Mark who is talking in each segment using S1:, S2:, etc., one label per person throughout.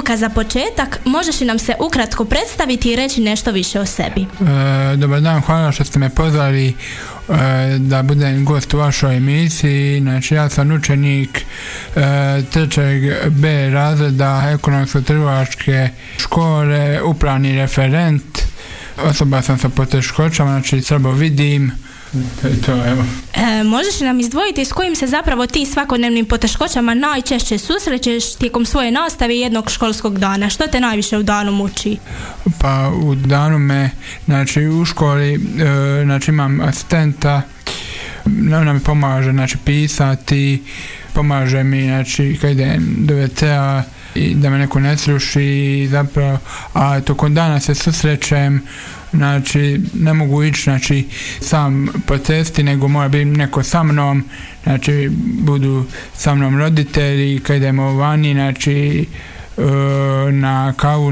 S1: Luka, za početak, možeš li nam se ukratko predstaviti i reći nešto više o sebi?
S2: Dobar dan, hvala što ste me pozvali da budem gost u vašoj emisiji. Znači, ja sam učenik 3. B razreda ekonomsko-trgovačke škole, upravni referent, osoba sam sa poteškoćama, znači slabo vidim. To, evo.
S1: Možeš li nam izdvojiti s kojim se zapravo ti svakodnevnim poteškoćama najčešće susrećeš tijekom svoje nastave jednog školskog dana? Što te najviše u danu muči?
S2: Pa u danu me, znači u školi, znači imam asistenta, ona mi pomaže, znači pisati, pomaže mi, znači kad idem do WC-a i da me neko ne sruši zapravo, a tokom dana se susrećem, znači ne mogu ići, znači sam po cesti, nego mora biti neko sa mnom, znači budu sa mnom roditelji kad idemo vani, znači na kavu,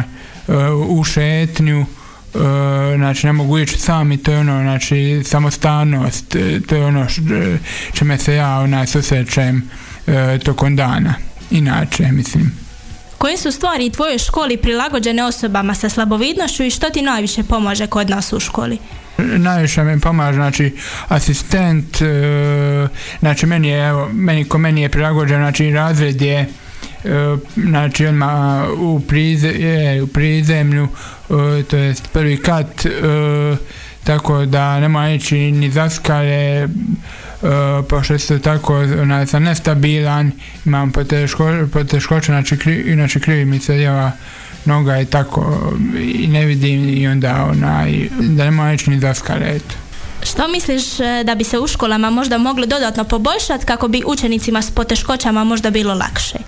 S2: u šetnju, znači ne mogu ići sami, to je ono, znači samostalnost, to je ono čime se ja susrećem tokom dana. Inače, mislim.
S1: Koje su stvari u tvojoj školi prilagođene osobama sa slabovidnošću i što ti najviše pomaže kod nas u školi?
S2: Najviše mi pomaže, znači, asistent, znači meni je prilagođen, znači razred je, znači odmah u prizemlju, to je prvi kat, tako da ne mora ići ni zaskale, pošto se tako sam nestabilan, imam poteškoće, znači krivi mi se lijeva noga i tako i ne vidim i onda da ne mora ići ni zaskale.
S1: Što misliš da bi se u školama možda moglo dodatno poboljšati kako bi učenicima s poteškoćama možda bilo lakše?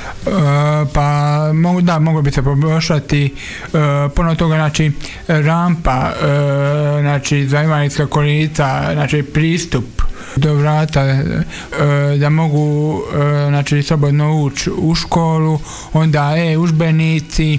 S2: Pa moglo bi se poboljšati puno toga, znači rampa, znači za invalidska kolica, znači pristup do vrata, da mogu znači slobodno ući u školu, onda udžbenici,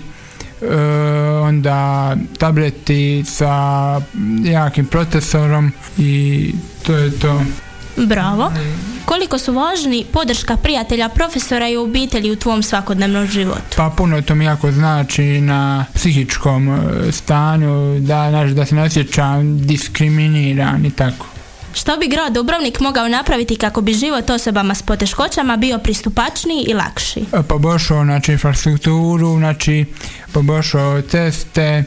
S2: onda tableti sa jakim procesorom i to je to.
S1: Bravo. Koliko su važni podrška prijatelja, profesora i obitelji u tvom svakodnevnom životu?
S2: Pa puno to mi jako znači na psihičkom stanju, da se ne osjećam diskriminiran i tako.
S1: Što bi grad Dubrovnik mogao napraviti kako bi život osobama s poteškoćama bio pristupačniji i lakši?
S2: Poboljšao, znači, infrastrukturu, znači poboljšao ceste,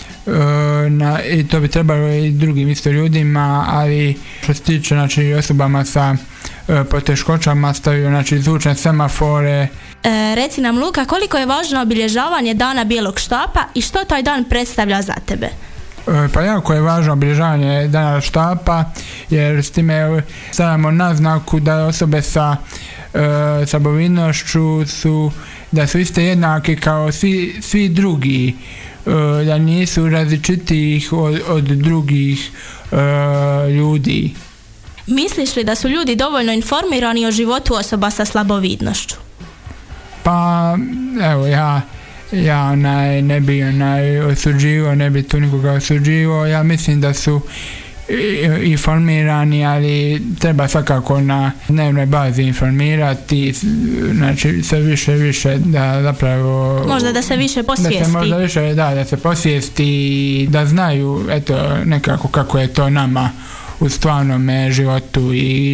S2: i to bi trebalo i drugim isto ljudima, ali što se tiče, znači, osobama sa poteškoćama stavio, znači, zvučne semafore.
S1: Reci nam, Luka, koliko je važno obilježavanje Dana bijelog štapa i što taj dan predstavlja za tebe?
S2: Pa jako je važno obilježavanje Dana štapa, jer s time stavljamo naznaku da osobe sa slabovidnošću da su iste jednake kao svi drugi, da nisu različitih od drugih ljudi.
S1: Misliš li da su ljudi dovoljno informirani o životu osoba sa slabovidnošću?
S2: Pa evo, ja ne bi osuđivao, ne bi tu nikoga osuđivao. Ja mislim da su informirani, ali treba svakako na dnevnoj bazi informirati, znači sve više da zapravo
S1: možda da se više posvijesti,
S2: da se posvijesti, da znaju eto nekako kako je to nama u stvarnom životu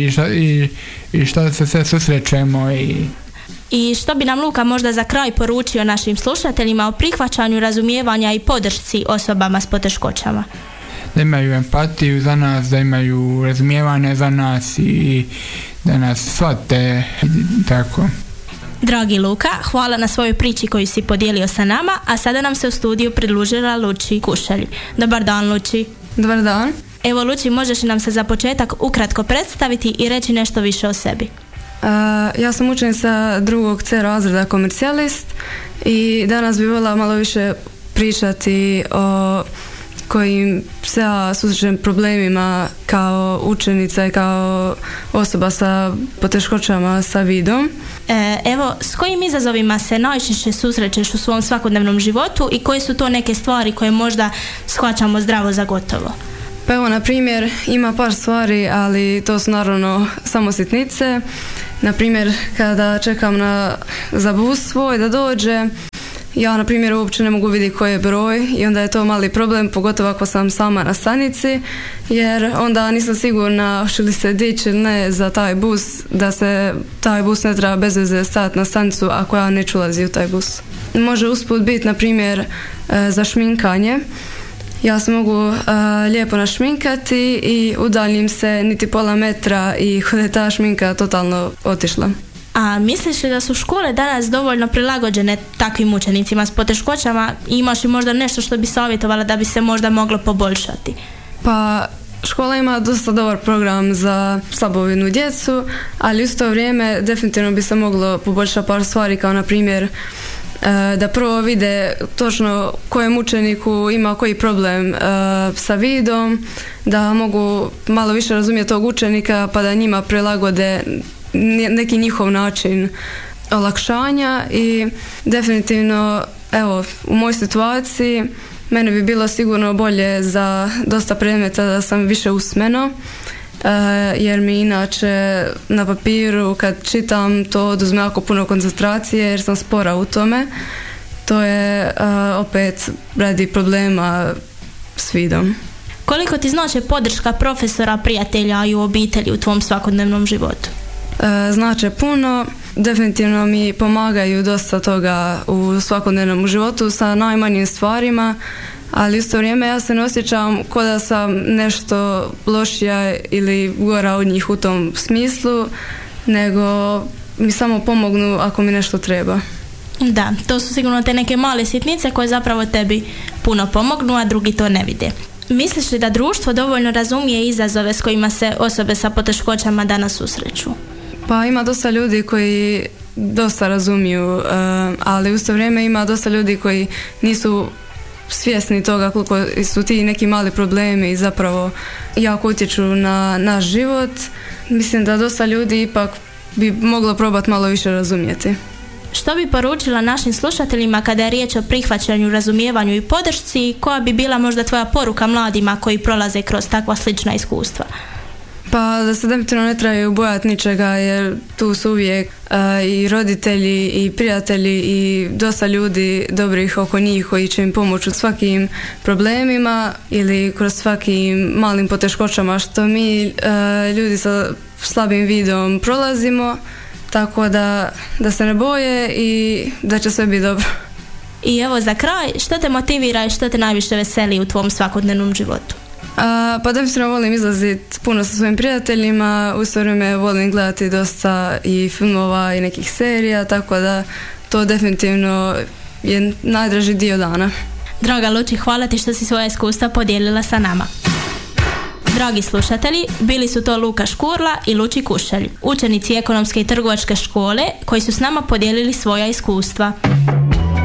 S2: i šta se sve susrećemo.
S1: I što bi nam, Luka, možda za kraj poručio našim slušateljima o prihvaćanju, razumijevanja i podršci osobama s poteškoćama?
S2: Da imaju empatiju za nas, da imaju razumijevanje za nas i da nas shvate, tako.
S1: Dragi Luka, hvala na svojoj priči koju si podijelio sa nama, a sada nam se u studiju pridružila Luči Kušelj. Dobar dan, Luči.
S3: Dobar dan.
S1: Evo, Luči, možeš li nam se za početak ukratko predstaviti i reći nešto više o sebi?
S3: Ja sam učenica 2. C razreda komercijalist i danas bih voljela malo više pričati o kojim se ja susrećem problemima kao učenica i kao osoba sa poteškoćama sa vidom.
S1: Evo, s kojim izazovima se najčešće susrećeš u svom svakodnevnom životu i koje su to neke stvari koje možda shvaćamo zdravo za gotovo?
S3: Pa evo, na primjer, ima par stvari, ali to su naravno samo sitnice. Na primjer, kada čekam za bus svoj da dođe, Ja, na primjer, uopće ne mogu vidjeti koji je broj i onda je to mali problem, pogotovo ako sam sama na stanici, jer onda nisam sigurna hoće li se dići ili ne za taj bus, da se taj bus ne treba bez veze stati na stanicu ako ja neću ulaziti u taj bus. Može usput biti, na primjer, za šminkanje. Ja se mogu lijepo našminkati i udaljim se niti pola metra i kod je ta šminka totalno otišla.
S1: A misliš li da su škole danas dovoljno prilagođene takvim učenicima s poteškoćama? Imaš li možda nešto što bi savjetovala da bi se možda moglo poboljšati?
S3: Pa škola ima dosta dobar program za slabovidnu djecu, ali u isto vrijeme definitivno bi se moglo poboljšati par stvari, kao na primjer da prvo vide točno kojem učeniku ima koji problem sa vidom, da mogu malo više razumjeti tog učenika pa da njima prilagode neki njihov način olakšanja. I definitivno, evo, u mojoj situaciji mene bi bilo sigurno bolje za dosta predmeta da sam više usmeno, jer mi inače na papiru kad čitam to oduzme jako puno koncentracije jer sam spora u tome. To je opet radi problema s vidom.
S1: Koliko ti znači podrška profesora, prijatelja i u obitelji u tvom svakodnevnom životu?
S3: Znače puno, definitivno mi pomagaju dosta toga u svakodnevnom životu sa najmanjim stvarima, ali isto vrijeme ja se ne osjećam kao da sam nešto lošija ili gora od njih u tom smislu, nego mi samo pomognu ako mi nešto treba.
S1: Da, to su sigurno te neke male sitnice koje zapravo tebi puno pomognu, a drugi to ne vide. Misliš li da društvo dovoljno razumije izazove s kojima se osobe sa poteškoćama danas susreću?
S3: Pa ima dosta ljudi koji dosta razumiju, ali u isto vrijeme ima dosta ljudi koji nisu svjesni toga koliko su ti neki mali problemi i zapravo jako utječu na naš život. Mislim da dosta ljudi ipak bi moglo probati malo više razumjeti.
S1: Što bi poručila našim slušateljima kada je riječ o prihvaćanju, razumijevanju i podršci i koja bi bila možda tvoja poruka mladima koji prolaze kroz takva slična iskustva?
S3: Pa da se definitivno ne trebaju bojati ničega jer tu su uvijek i roditelji i prijatelji i dosta ljudi dobrih oko njih koji će im pomoći u svakim problemima ili kroz svakim malim poteškoćama što mi ljudi sa slabim vidom prolazimo, tako da se ne boje i da će sve biti dobro.
S1: I evo za kraj, što te motivira i što te najviše veseli u tvom svakodnevnom životu?
S3: Pa definitivno volim izlaziti puno sa svojim prijateljima, u isto vrijeme volim gledati dosta i filmova i nekih serija, tako da to definitivno je najdraži dio dana.
S1: Draga Luči, hvala ti što si svoje iskustva podijelila sa nama. Dragi slušatelji, bili su to Luka Škurla i Luči Kušelj, učenici Ekonomske i trgovačke škole koji su s nama podijelili svoja iskustva.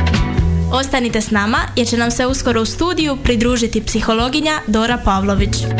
S1: Ostanite s nama jer će nam se uskoro u studiju pridružiti psihologinja Dora Pavlović.